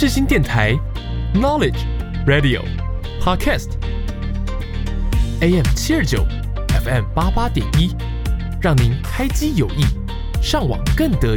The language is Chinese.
世新电台 Knowledge Radio Podcast AM 729 FM 88.1，让您开机有益，上网更得